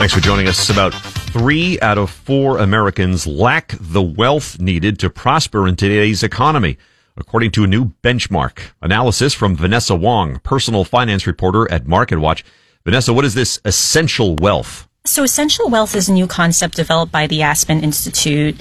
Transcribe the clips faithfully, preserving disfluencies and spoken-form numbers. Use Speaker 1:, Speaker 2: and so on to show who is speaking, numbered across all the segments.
Speaker 1: Thanks for joining us. About three out of four Americans lack the wealth needed to prosper in today's economy, according to a new benchmark. Analysis from Vanessa Wong, personal finance reporter at MarketWatch. Vanessa, what is this essential wealth?
Speaker 2: So essential wealth is a new concept developed by the Aspen Institute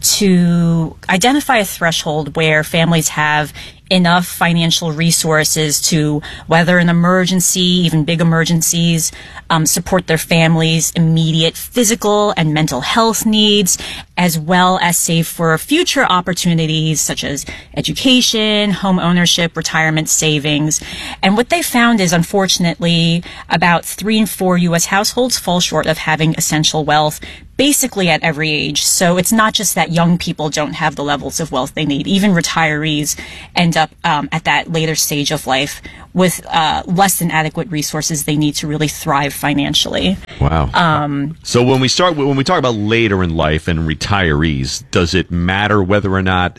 Speaker 2: to identify a threshold where families have enough financial resources to weather an emergency, even big emergencies, um, support their family's immediate physical and mental health needs, as well as save for future opportunities such as education, home ownership, retirement savings. And what they found is, unfortunately, about three in four U S households fall short of having essential wealth, basically at every age. So it's not just that young people don't have the levels of wealth they need. Even retirees end up um, at that later stage of life with uh, less than adequate resources they need to really thrive financially.
Speaker 1: Wow.
Speaker 2: Um,
Speaker 1: so when we start, when we talk about later in life and retirees, does it matter whether or not,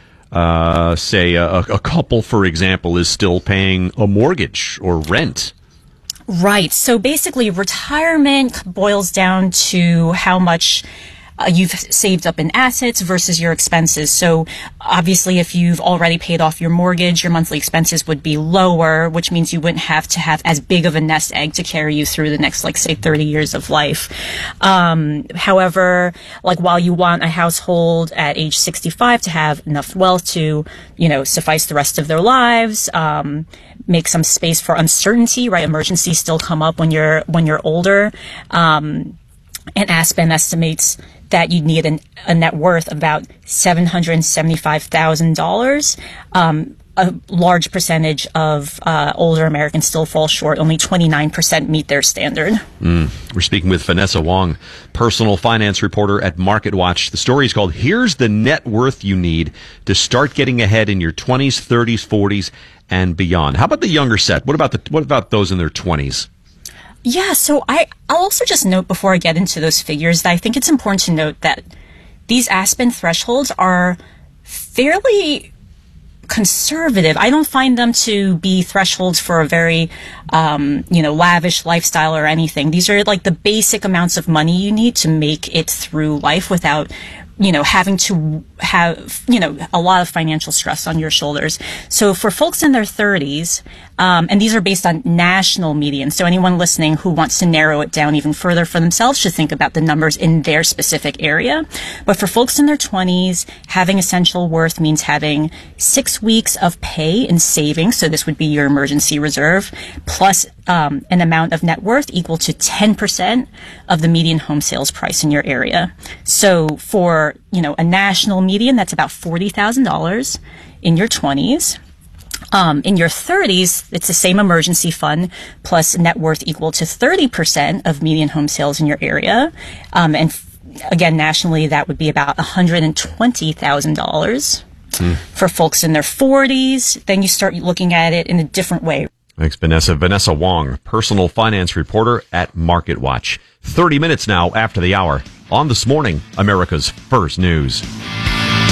Speaker 1: uh, say, a, a couple, for example, is still paying a mortgage or rent?
Speaker 2: Right. So basically, retirement boils down to how much uh, you've saved up in assets versus your expenses. So obviously, if you've already paid off your mortgage, your monthly expenses would be lower, which means you wouldn't have to have as big of a nest egg to carry you through the next, like, say, thirty years of life. Um, however, like, while you want a household at age sixty-five to have enough wealth to, you know, suffice the rest of their lives, um, make some space for uncertainty, right? Emergencies still come up when you're when you're older. Um, and Aspen estimates that you need an, a net worth of about seven hundred seventy-five thousand dollars. Um, a large percentage of uh, older Americans still fall short. Only twenty-nine percent meet their standard.
Speaker 1: Mm. We're speaking with Vanessa Wong, personal finance reporter at MarketWatch. The story is called "Here's the Net Worth You Need to Start Getting Ahead in Your twenties, thirties, forties, and Beyond." How about the younger set? What about the what about those in their twenties?
Speaker 2: Yeah, so I, I'll also just note before I get into those figures that I think it's important to note that these Aspen thresholds are fairly conservative. I don't find them to be thresholds for a very, um, you know, lavish lifestyle or anything. These are like the basic amounts of money you need to make it through life without, you know, having to have, you know, a lot of financial stress on your shoulders. So for folks in their thirties, um, and these are based on national median, so anyone listening who wants to narrow it down even further for themselves should think about the numbers in their specific area. But for folks in their twenties, having essential worth means having six weeks of pay in savings, so this would be your emergency reserve, plus um, an amount of net worth equal to ten percent of the median home sales price in your area. So for, you know, a national median, that's about forty thousand dollars in your twenties. Um, in your thirties, it's the same emergency fund plus net worth equal to thirty percent of median home sales in your area. Um, and f- again, nationally, that would be about one hundred twenty thousand dollars. Mm. For folks in their forties, then you start looking at it in a different way.
Speaker 1: Thanks, Vanessa. Vanessa Wong, personal finance reporter at MarketWatch. thirty minutes now after the hour on This Morning, America's First News.